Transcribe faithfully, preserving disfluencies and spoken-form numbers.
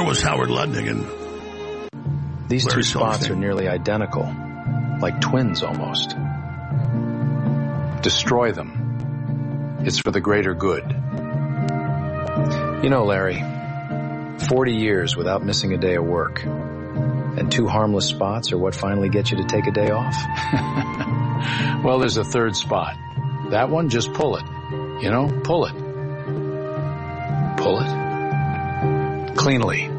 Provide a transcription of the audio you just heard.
was Howard Lutnick and These Larry two spots Silverstein. are nearly identical, like twins almost. Destroy them. It's for the greater good. You know, Larry, forty years without missing a day of work, and two harmless spots are what finally get you to take a day off? Well, there's a third spot. That one, just pull it. You know, pull it. Pull it. Cleanly.